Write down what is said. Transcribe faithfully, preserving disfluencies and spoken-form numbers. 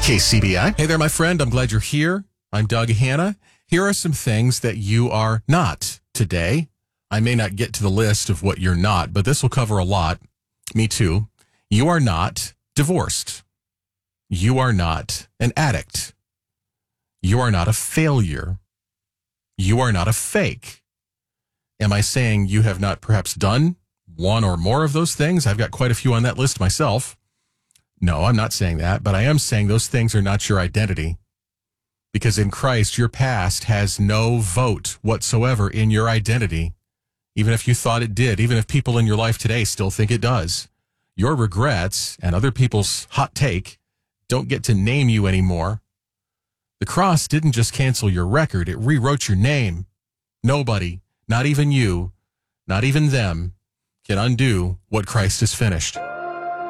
K C B I. Hey there, my friend. I'm glad you're here. I'm Doug Hanna. Here are some things that you are not today. I may not get to the list of what you're not, but this will cover a lot. Me too. You are not divorced. You are not an addict. You are not a failure. You are not a fake. Am I saying you have not perhaps done one or more of those things? I've got quite a few on that list myself. No, I'm not saying that, but I am saying those things are not your identity. Because in Christ, your past has no vote whatsoever in your identity, even if you thought it did, even if people in your life today still think it does. Your regrets and other people's hot take don't get to name you anymore. The cross didn't just cancel your record, it rewrote your name. Nobody, not even you, not even them, can undo what Christ has finished.